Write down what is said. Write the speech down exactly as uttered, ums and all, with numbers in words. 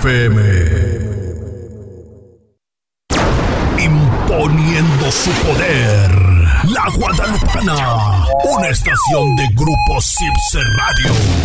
F M. Imponiendo su poder. La Guadalupana. Una estación de Grupo Sipse Radio.